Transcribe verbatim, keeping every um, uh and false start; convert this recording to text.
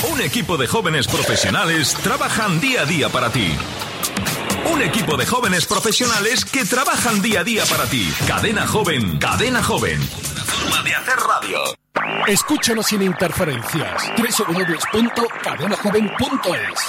Un equipo de jóvenes profesionales trabajan día a día para ti. Un equipo de jóvenes profesionales que trabajan día a día para ti. Cadena Joven, Cadena Joven. Una forma de hacer radio. Escúchanos sin interferencias. doble u doble u doble u punto cadena joven punto es.